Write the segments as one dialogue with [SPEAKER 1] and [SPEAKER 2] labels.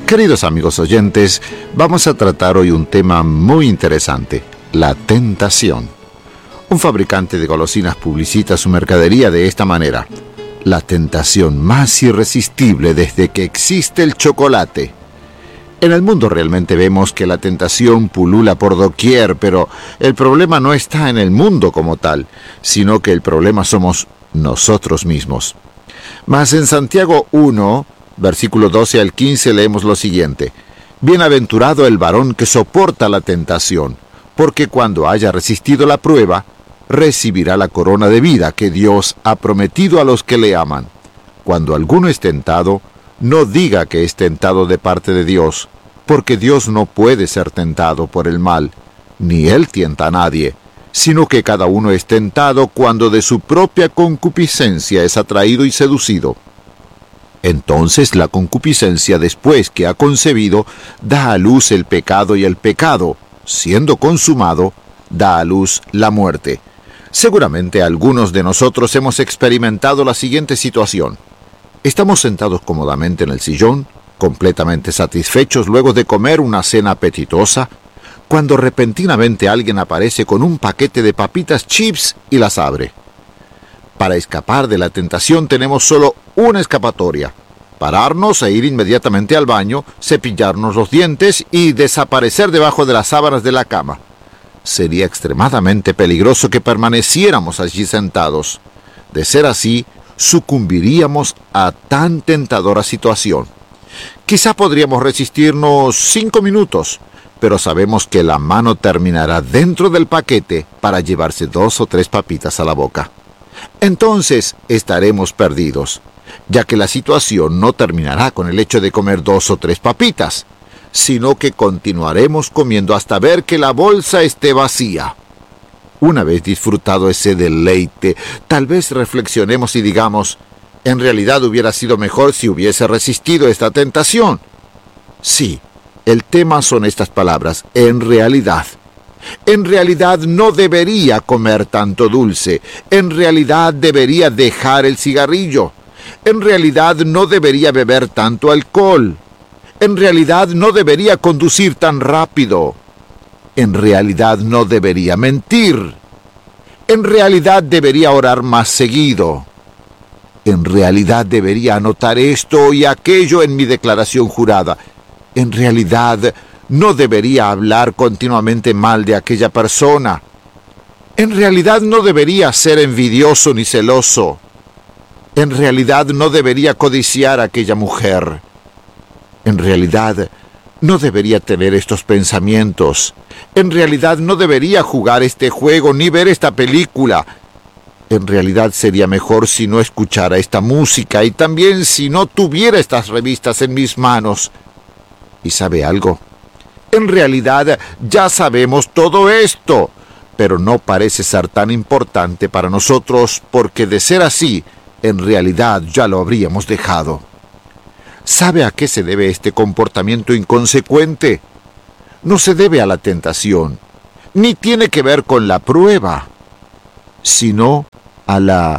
[SPEAKER 1] Queridos amigos oyentes, vamos a tratar hoy un tema muy interesante, la tentación. Un fabricante de golosinas publicita su mercadería de esta manera: la tentación más irresistible desde que existe el chocolate. En el mundo realmente vemos que la tentación pulula por doquier, pero el problema no está en el mundo como tal, sino que el problema somos nosotros mismos. Mas en Santiago 1, versículo 12 al 15 leemos lo siguiente: Bienaventurado el varón que soporta la tentación, porque cuando haya resistido la prueba, recibirá la corona de vida que Dios ha prometido a los que le aman. Cuando alguno es tentado, no diga que es tentado de parte de Dios, porque Dios no puede ser tentado por el mal, ni Él tienta a nadie, sino que cada uno es tentado cuando de su propia concupiscencia es atraído y seducido. Entonces la concupiscencia, después que ha concebido, da a luz el pecado, y el pecado, siendo consumado, da a luz la muerte. Seguramente algunos de nosotros hemos experimentado la siguiente situación. Estamos sentados cómodamente en el sillón, completamente satisfechos luego de comer una cena apetitosa, cuando repentinamente alguien aparece con un paquete de papitas chips y las abre. Para escapar de la tentación tenemos solo una escapatoria: pararnos e ir inmediatamente al baño, cepillarnos los dientes y desaparecer debajo de las sábanas de la cama. Sería extremadamente peligroso que permaneciéramos allí sentados. De ser así, sucumbiríamos a tan tentadora situación. Quizá podríamos resistirnos 5 minutos, pero sabemos que la mano terminará dentro del paquete para llevarse 2 o 3 papitas a la boca. Entonces estaremos perdidos, ya que la situación no terminará con el hecho de comer 2 o 3 papitas, sino que continuaremos comiendo hasta ver que la bolsa esté vacía. Una vez disfrutado ese deleite, tal vez reflexionemos y digamos: en realidad hubiera sido mejor si hubiese resistido esta tentación. Sí, el tema son estas palabras: en realidad. En realidad no debería comer tanto dulce. En realidad debería dejar el cigarrillo. En realidad no debería beber tanto alcohol. En realidad no debería conducir tan rápido. En realidad no debería mentir. En realidad debería orar más seguido. En realidad debería anotar esto y aquello en mi declaración jurada. En realidad no debería hablar continuamente mal de aquella persona. En realidad no debería ser envidioso ni celoso. En realidad no debería codiciar a aquella mujer. En realidad no debería tener estos pensamientos. En realidad no debería jugar este juego ni ver esta película. En realidad sería mejor si no escuchara esta música y también si no tuviera estas revistas en mis manos. ¿Y sabe algo? En realidad ya sabemos todo esto, pero no parece ser tan importante para nosotros, porque de ser así, en realidad ya lo habríamos dejado. ¿Sabe a qué se debe este comportamiento inconsecuente? No se debe a la tentación, ni tiene que ver con la prueba, sino a la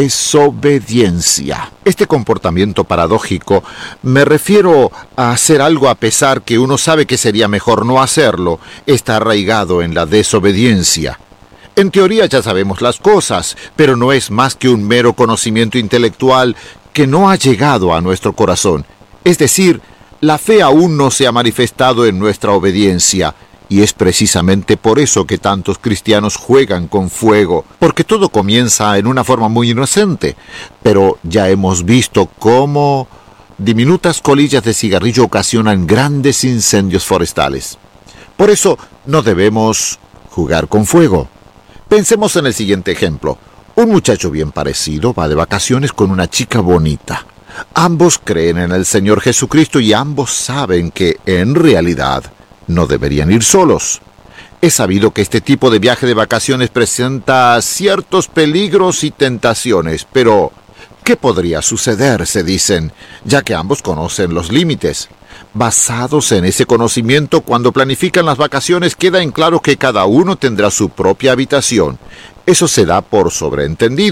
[SPEAKER 1] desobediencia. Este comportamiento paradójico, me refiero a hacer algo a pesar que uno sabe que sería mejor no hacerlo, está arraigado en la desobediencia. En teoría ya sabemos las cosas, pero no es más que un mero conocimiento intelectual que no ha llegado a nuestro corazón. Es decir, la fe aún no se ha manifestado en nuestra obediencia, y es precisamente por eso que tantos cristianos juegan con fuego, porque todo comienza en una forma muy inocente, pero ya hemos visto cómo diminutas colillas de cigarrillo ocasionan grandes incendios forestales. Por eso no debemos jugar con fuego. Pensemos en el siguiente ejemplo. Un muchacho bien parecido va de vacaciones con una chica bonita. Ambos creen en el Señor Jesucristo y ambos saben que, en realidad, no deberían ir solos. Es sabido que este tipo de viaje de vacaciones presenta ciertos peligros y tentaciones, pero ¿qué podría suceder?, se dicen, ya que ambos conocen los límites. Basados en ese conocimiento, cuando planifican las vacaciones, queda en claro que cada uno tendrá su propia habitación. Eso se da por sobreentendido.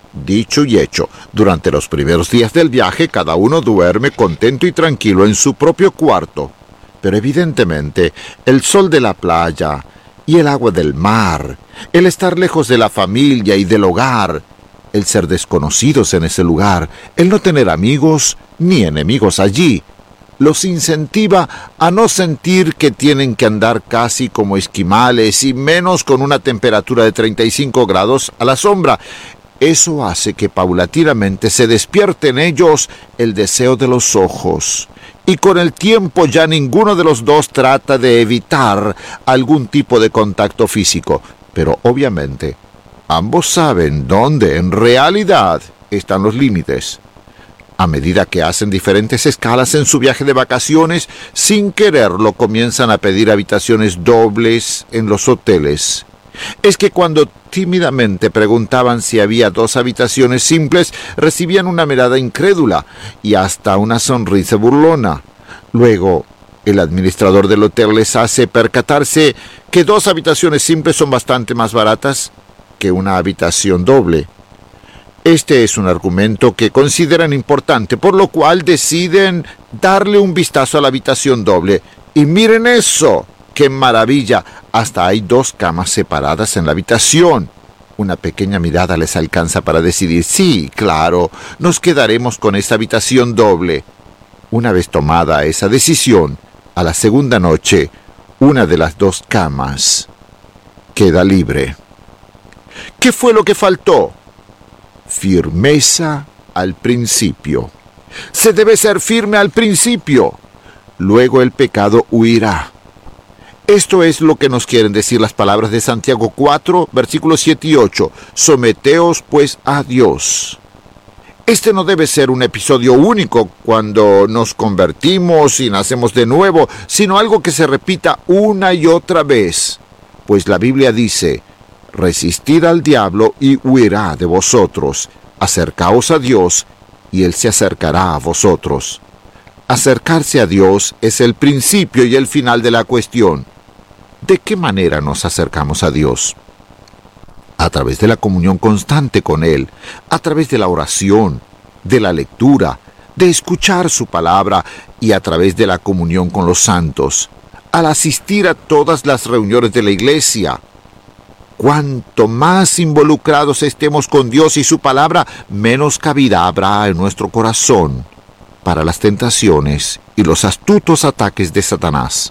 [SPEAKER 1] Dicho y hecho, durante los primeros días del viaje cada uno duerme contento y tranquilo en su propio cuarto. Pero evidentemente el sol de la playa y el agua del mar, el estar lejos de la familia y del hogar, el ser desconocidos en ese lugar, el no tener amigos ni enemigos allí, los incentiva a no sentir que tienen que andar casi como esquimales y menos con una temperatura de 35 grados a la sombra. Eso hace que paulatinamente se despierte en ellos el deseo de los ojos. Y con el tiempo ya ninguno de los dos trata de evitar algún tipo de contacto físico. Pero obviamente, ambos saben dónde en realidad están los límites. A medida que hacen diferentes escalas en su viaje de vacaciones, sin quererlo comienzan a pedir habitaciones dobles en los hoteles. Es que cuando tímidamente preguntaban si había 2 habitaciones simples, recibían una mirada incrédula y hasta una sonrisa burlona. Luego, el administrador del hotel les hace percatarse que 2 habitaciones simples son bastante más baratas que una habitación doble. Este es un argumento que consideran importante, por lo cual deciden darle un vistazo a la habitación doble. Y miren eso, ¡qué maravilla! Hasta hay 2 camas separadas en la habitación. Una pequeña mirada les alcanza para decidir, sí, claro, nos quedaremos con esa habitación doble. Una vez tomada esa decisión, a la segunda noche, una de las 2 camas queda libre. ¿Qué fue lo que faltó? Firmeza al principio. Se debe ser firme al principio. Luego el pecado huirá. Esto es lo que nos quieren decir las palabras de Santiago 4, versículos 7 y 8. Someteos pues a Dios. Este no debe ser un episodio único cuando nos convertimos y nacemos de nuevo, sino algo que se repita una y otra vez. Pues la Biblia dice, resistid al diablo y huirá de vosotros. Acercaos a Dios y Él se acercará a vosotros. Acercarse a Dios es el principio y el final de la cuestión. ¿De qué manera nos acercamos a Dios? A través de la comunión constante con Él, a través de la oración, de la lectura, de escuchar su palabra y a través de la comunión con los santos, al asistir a todas las reuniones de la iglesia. Cuanto más involucrados estemos con Dios y su palabra, menos cabida habrá en nuestro corazón para las tentaciones y los astutos ataques de Satanás.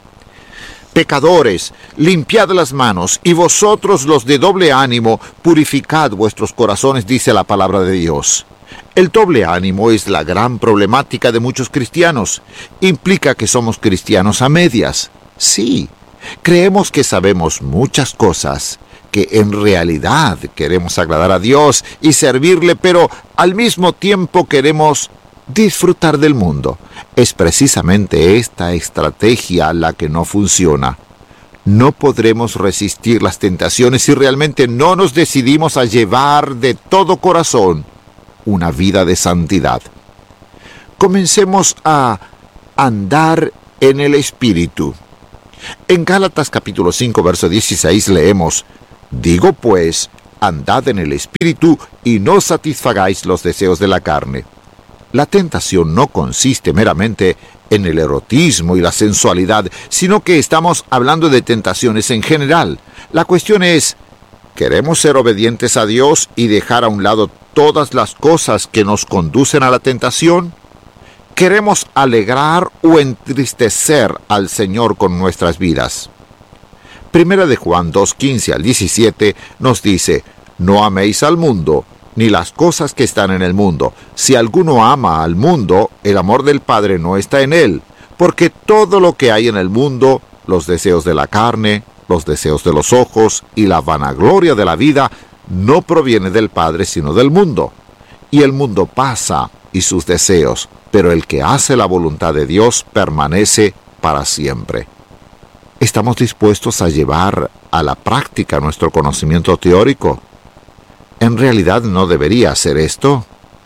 [SPEAKER 1] Pecadores, limpiad las manos, y vosotros los de doble ánimo, purificad vuestros corazones, dice la palabra de Dios. El doble ánimo es la gran problemática de muchos cristianos. Implica que somos cristianos a medias. Sí, creemos que sabemos muchas cosas, que en realidad queremos agradar a Dios y servirle, pero al mismo tiempo queremos disfrutar del mundo. Es precisamente esta estrategia la que no funciona. No podremos resistir las tentaciones si realmente no nos decidimos a llevar de todo corazón una vida de santidad. Comencemos a andar en el Espíritu. En Gálatas capítulo 5, verso 16 leemos, digo pues, andad en el Espíritu y no satisfagáis los deseos de la carne. La tentación no consiste meramente en el erotismo y la sensualidad, sino que estamos hablando de tentaciones en general. La cuestión es, ¿queremos ser obedientes a Dios y dejar a un lado todas las cosas que nos conducen a la tentación? ¿Queremos alegrar o entristecer al Señor con nuestras vidas? Primera de Juan 2:15 al 17 nos dice, no améis al mundo, ni las cosas que están en el mundo. Si alguno ama al mundo, el amor del Padre no está en él, porque todo lo que hay en el mundo, los deseos de la carne, los deseos de los ojos y la vanagloria de la vida, no proviene del Padre sino del mundo. Y el mundo pasa y sus deseos, pero el que hace la voluntad de Dios permanece para siempre. ¿Estamos dispuestos a llevar a la práctica nuestro conocimiento teórico? ¿En realidad no debería ser esto?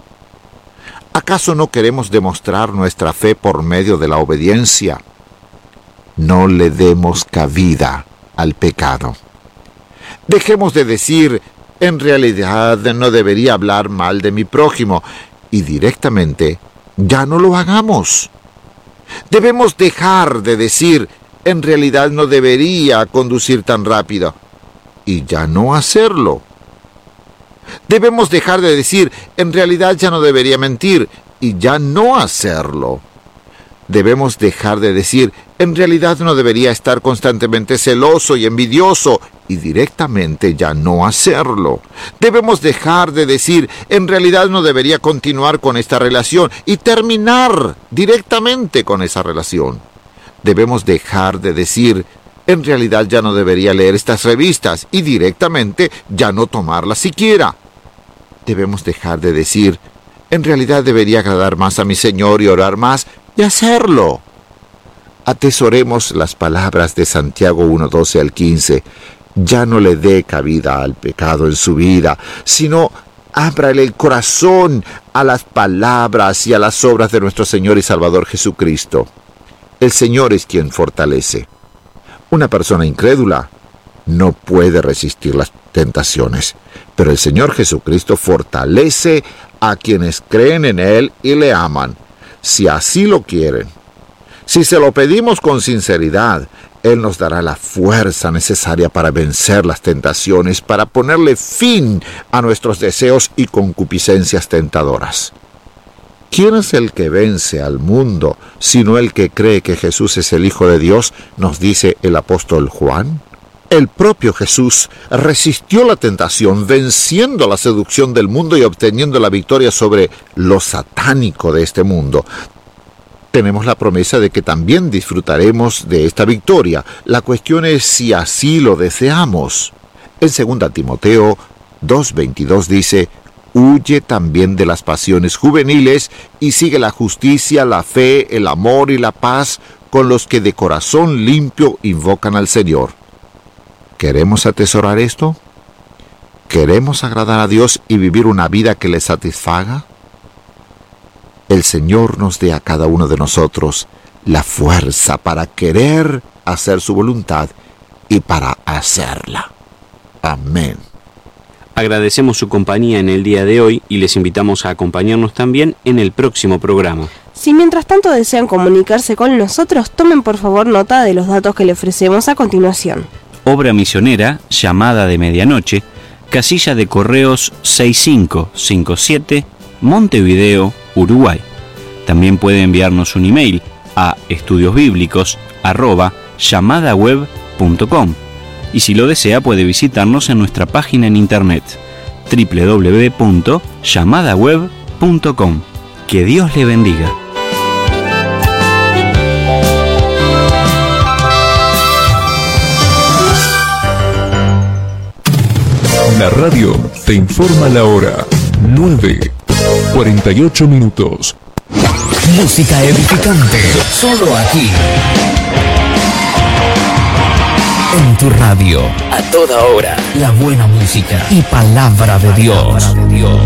[SPEAKER 1] ¿Acaso no queremos demostrar nuestra fe por medio de la obediencia? No le demos cabida al pecado. Dejemos de decir, en realidad no debería hablar mal de mi prójimo, y directamente ya no lo hagamos. Debemos dejar de decir, en realidad no debería conducir tan rápido, y ya no hacerlo. Debemos dejar de decir, en realidad ya no debería mentir, y ya no hacerlo. Debemos dejar de decir, en realidad no debería estar constantemente celoso y envidioso, y directamente ya no hacerlo. Debemos dejar de decir, en realidad no debería continuar con esta relación, y terminar directamente con esa relación. Debemos dejar de decir, en realidad ya no debería leer estas revistas, y directamente ya no tomarlas siquiera. Debemos dejar de decir, en realidad debería agradar más a mi Señor y orar más, y hacerlo. Atesoremos las palabras de Santiago 1:12 al 15. Ya no le dé cabida al pecado en su vida, sino ábrale el corazón a las palabras y a las obras de nuestro Señor y Salvador Jesucristo. El Señor es quien fortalece. Una persona incrédula no puede resistir las tentaciones, pero el Señor Jesucristo fortalece a quienes creen en Él y le aman, si así lo quieren. Si se lo pedimos con sinceridad, Él nos dará la fuerza necesaria para vencer las tentaciones, para ponerle fin a nuestros deseos y concupiscencias tentadoras. ¿Quién es el que vence al mundo, sino el que cree que Jesús es el Hijo de Dios?, nos dice el apóstol Juan. El propio Jesús resistió la tentación, venciendo la seducción del mundo y obteniendo la victoria sobre lo satánico de este mundo. Tenemos la promesa de que también disfrutaremos de esta victoria. La cuestión es si así lo deseamos. En 2 Timoteo 2:22 dice, huye también de las pasiones juveniles y sigue la justicia, la fe, el amor y la paz con los que de corazón limpio invocan al Señor. ¿Queremos atesorar esto? ¿Queremos agradar a Dios y vivir una vida que le satisfaga? El Señor nos dé a cada uno de nosotros la fuerza para querer hacer su voluntad y para hacerla. Amén.
[SPEAKER 2] Agradecemos su compañía en el día de hoy y les invitamos a acompañarnos también en el próximo programa.
[SPEAKER 3] Si mientras tanto desean comunicarse con nosotros, tomen por favor nota de los datos que le ofrecemos a continuación.
[SPEAKER 2] Obra misionera, Llamada de Medianoche, casilla de correos 6557, Montevideo, Uruguay. También puede enviarnos un email a estudiosbiblicos@llamadaweb.com y si lo desea puede visitarnos en nuestra página en internet www.llamadaweb.com. Que Dios le bendiga.
[SPEAKER 4] La radio te informa la hora. 9:48.
[SPEAKER 5] Música edificante, solo aquí. En tu radio, a toda hora, la buena música y palabra de Dios.